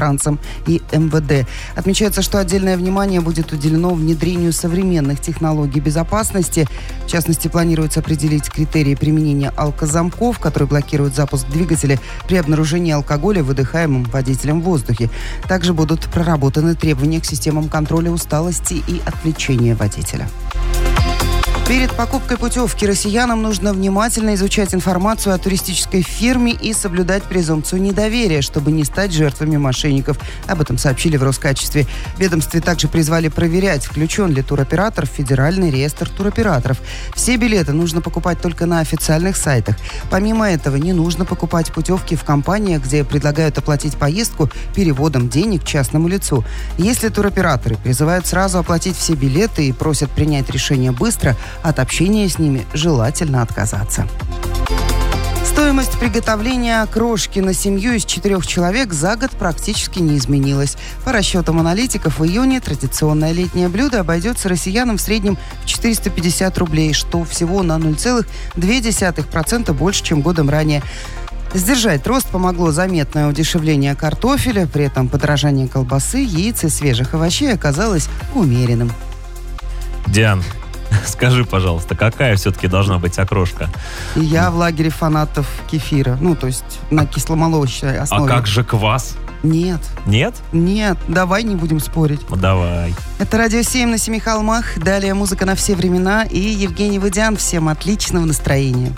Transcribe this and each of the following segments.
Минтрансом и МВД. Отмечается, что отдельное внимание будет уделено внедрению современных технологий безопасности. В частности, планируется определить критерии применения алкозамков, которые блокируют запуск двигателя при обнаружении алкоголя, выдыхаемым водителем в воздухе. Также будут проработаны требования к системам контроля усталости и отвлечения водителя. Перед покупкой путевки россиянам нужно внимательно изучать информацию о туристической фирме и соблюдать презумпцию недоверия, чтобы не стать жертвами мошенников. Об этом сообщили в Роскачестве. В ведомстве также призвали проверять, включен ли туроператор в Федеральный реестр туроператоров. Все билеты нужно покупать только на официальных сайтах. Помимо этого, не нужно покупать путевки в компаниях, где предлагают оплатить поездку переводом денег частному лицу. Если туроператоры призывают сразу оплатить все билеты и просят принять решение быстро, от общения с ними желательно отказаться. Стоимость приготовления крошки на семью из 4 человек за год практически не изменилась. По расчетам аналитиков, в июне традиционное летнее блюдо обойдется россиянам в среднем в 450 рублей, что всего на 0,2% больше, чем годом ранее. Сдержать рост помогло заметное удешевление картофеля, при этом подорожание колбасы, яиц и свежих овощей оказалось умеренным. Диан, скажи, пожалуйста, какая все-таки должна быть окрошка? Я в лагере фанатов кефира. То есть на кисломолочной основе. А как же квас? Нет. Нет? Нет. Давай не будем спорить. Давай. Это «Радио 7» на Семи холмах. Далее музыка на все времена. И Евгений Водян. Всем отличного настроения.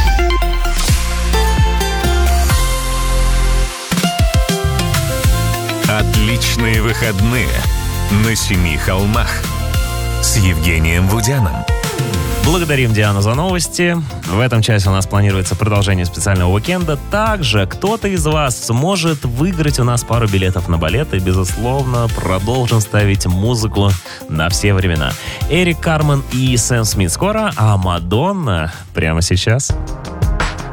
Отличные выходные на Семи холмах с Евгением Водяном. Благодарим Диану за новости. В этом часе у нас планируется продолжение специального уикенда. Также кто-то из вас сможет выиграть у нас пару билетов на балет. И, безусловно, продолжим ставить музыку на все времена. Эрик Кармен и Сэм Смит скоро, а Мадонна прямо сейчас.